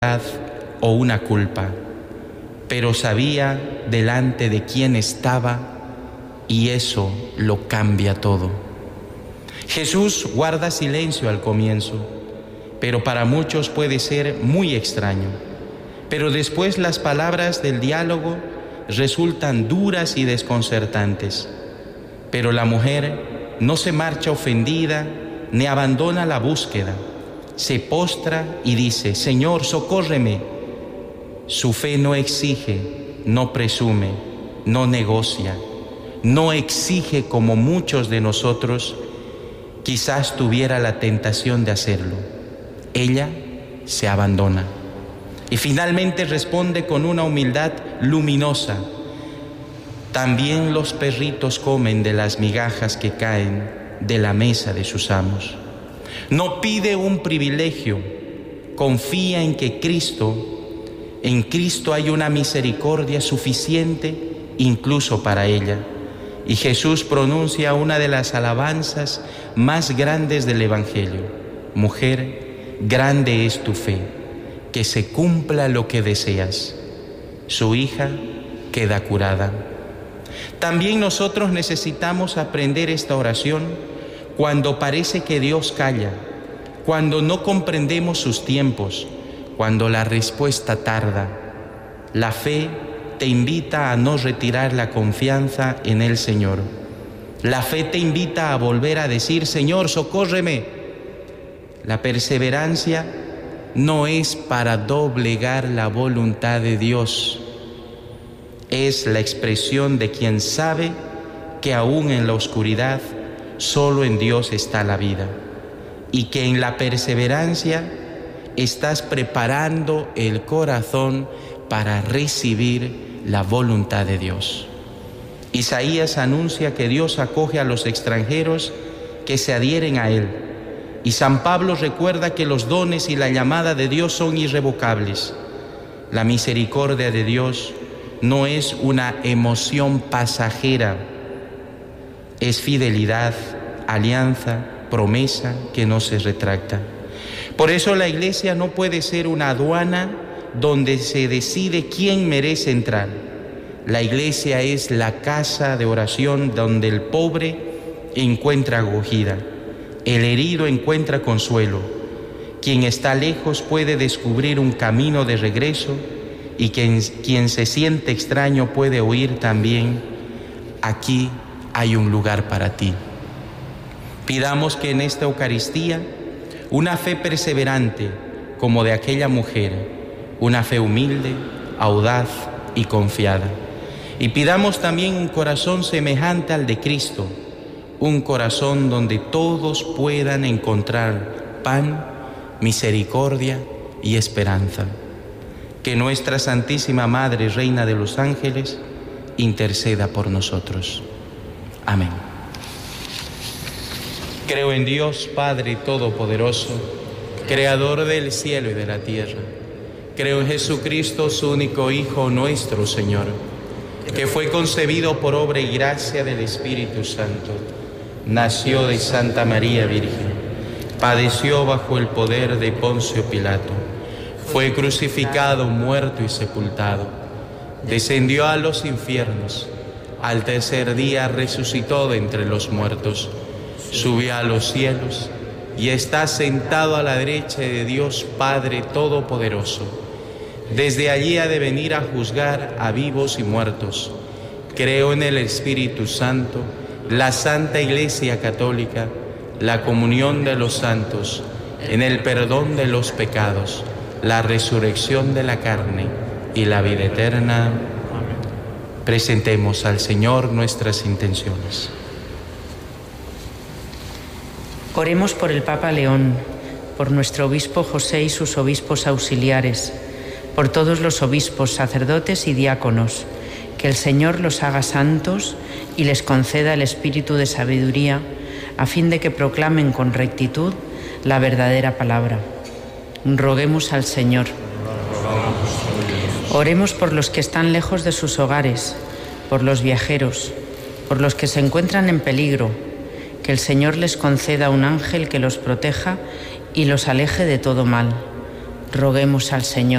o una culpa, pero sabía delante de quién estaba y eso lo cambia todo. Jesús guarda silencio al comienzo, pero para muchos puede ser muy extraño. Pero después las palabras del diálogo resultan duras y desconcertantes. Pero la mujer no se marcha ofendida ni abandona la búsqueda. Se postra y dice: Señor, socórreme. Su fe no exige, no presume, no negocia, no exige como muchos de nosotros quizás tuviera la tentación de hacerlo. Ella se abandona y finalmente responde con una humildad luminosa: también los perritos comen de las migajas que caen de la mesa de sus amos. No pide un privilegio, confía en que en Cristo hay una misericordia suficiente incluso para ella. Y Jesús pronuncia una de las alabanzas más grandes del Evangelio: mujer, grande es tu fe, que se cumpla lo que deseas. Su hija queda curada. También nosotros necesitamos aprender esta oración cuando parece que Dios calla, cuando no comprendemos sus tiempos, cuando la respuesta tarda. La fe te invita a no retirar la confianza en el Señor. La fe te invita a volver a decir: Señor, socórreme. La perseverancia no es para doblegar la voluntad de Dios. Es la expresión de quien sabe que aún en la oscuridad solo en Dios está la vida, y que en la perseverancia estás preparando el corazón para recibir la voluntad de Dios. Isaías anuncia que Dios acoge a los extranjeros que se adhieren a Él, y San Pablo recuerda que los dones y la llamada de Dios son irrevocables. La misericordia de Dios no es una emoción pasajera, es fidelidad, alianza, promesa que no se retracta. Por eso la Iglesia no puede ser una aduana donde se decide quién merece entrar. La Iglesia es la casa de oración donde el pobre encuentra acogida, el herido encuentra consuelo, quien está lejos puede descubrir un camino de regreso, y quien se siente extraño puede oír también: aquí hay un lugar para ti. Pidamos que en esta Eucaristía una fe perseverante como de aquella mujer, una fe humilde, audaz y confiada. Y pidamos también un corazón semejante al de Cristo, un corazón donde todos puedan encontrar pan, misericordia y esperanza. Que nuestra Santísima Madre, Reina de los Ángeles, interceda por nosotros. Amén. Creo en Dios, Padre Todopoderoso, Creador del cielo y de la tierra. Creo en Jesucristo, su único Hijo, nuestro Señor, que fue concebido por obra y gracia del Espíritu Santo. Nació de Santa María Virgen, padeció bajo el poder de Poncio Pilato, fue crucificado, muerto y sepultado, descendió a los infiernos, al tercer día resucitó de entre los muertos, subió a los cielos y está sentado a la derecha de Dios Padre Todopoderoso. Desde allí ha de venir a juzgar a vivos y muertos. Creo en el Espíritu Santo, la Santa Iglesia Católica, la comunión de los santos, en el perdón de los pecados, la resurrección de la carne y la vida eterna. Amén. Presentemos al Señor nuestras intenciones. Oremos por el Papa León, por nuestro obispo José y sus obispos auxiliares, por todos los obispos, sacerdotes y diáconos, que el Señor los haga santos y les conceda el espíritu de sabiduría, a fin de que proclamen con rectitud la verdadera palabra. Roguemos al Señor. Oremos por los que están lejos de sus hogares, por los viajeros, por los que se encuentran en peligro, que el Señor les conceda un ángel que los proteja y los aleje de todo mal. Roguemos al Señor.